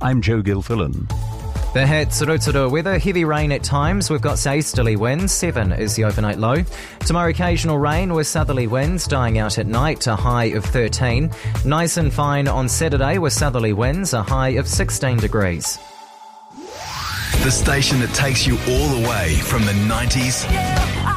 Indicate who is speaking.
Speaker 1: I'm Joe Gilfillan.
Speaker 2: The hits, Rotorua weather, heavy rain at times. We've got easterly winds, 7 is the overnight low. Tomorrow occasional rain with southerly winds dying out at night, a high of 13. Nice and fine on Saturday with southerly winds, a high of 16 degrees.
Speaker 3: The station that takes you all the way from the 90s